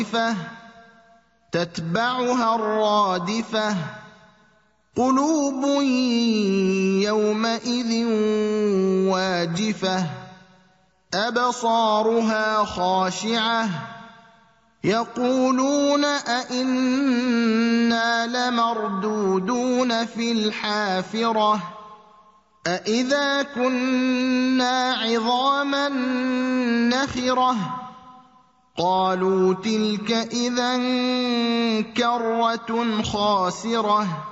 تتبعها الرادفة قلوب يومئذ واجفة أبصارها خاشعة يقولون أئنا لمردودون في الحافرة أئذا كنا عظاما نخرة قالوا تلك إذا كرة خاسرة